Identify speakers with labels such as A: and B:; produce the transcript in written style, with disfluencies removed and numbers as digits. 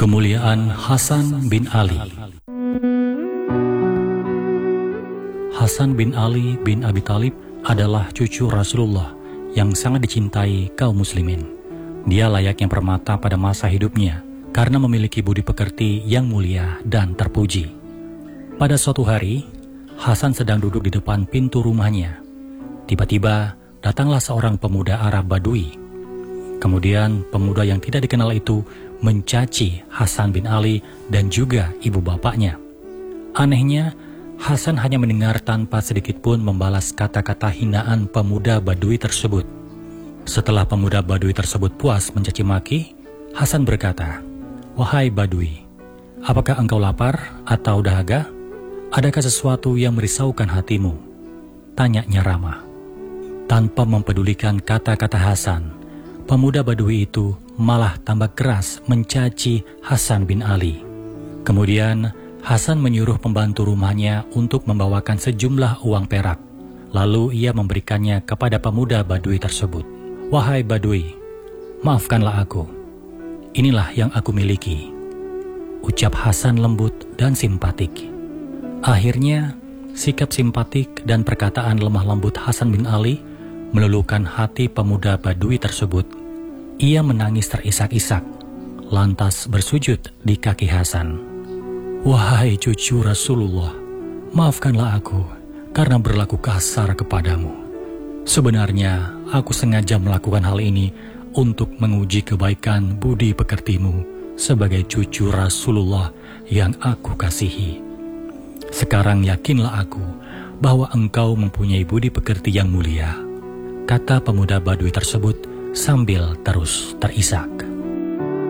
A: Kemuliaan Hasan bin Ali. Hasan bin Ali bin Abi Thalib adalah cucu Rasulullah yang sangat dicintai kaum muslimin. Dia layaknya permata pada masa hidupnya karena memiliki budi pekerti yang mulia dan terpuji. Pada suatu hari, Hasan sedang duduk di depan pintu rumahnya. Tiba-tiba datanglah seorang pemuda Arab Badui. Kemudian pemuda yang tidak dikenal itu mencaci Hasan bin Ali dan juga ibu bapaknya. Anehnya, Hasan hanya mendengar tanpa sedikit pun membalas kata-kata hinaan pemuda Badui tersebut. Setelah pemuda Badui tersebut puas mencaci maki, Hasan berkata, "Wahai Badui, apakah engkau lapar atau dahaga? Adakah sesuatu yang merisaukan hatimu?" tanyanya ramah. Tanpa mempedulikan kata-kata Hasan, pemuda Badui itu malah tambah keras mencaci Hasan bin Ali. Kemudian Hasan menyuruh pembantu rumahnya untuk membawakan sejumlah uang perak. Lalu ia memberikannya kepada pemuda Badui tersebut. "Wahai Badui, maafkanlah aku. Inilah yang aku miliki," ucap Hasan lembut dan simpatik. Akhirnya, sikap simpatik dan perkataan lemah lembut Hasan bin Ali meluluhkan hati pemuda Badui tersebut. Ia menangis terisak-isak, lantas bersujud di kaki Hasan. "Wahai cucu Rasulullah, maafkanlah aku karena berlaku kasar kepadamu. Sebenarnya aku sengaja melakukan hal ini untuk menguji kebaikan budi pekertimu sebagai cucu Rasulullah yang aku kasihi. Sekarang yakinlah aku bahwa engkau mempunyai budi pekerti yang mulia," kata pemuda Badui tersebut sambil terus terisak.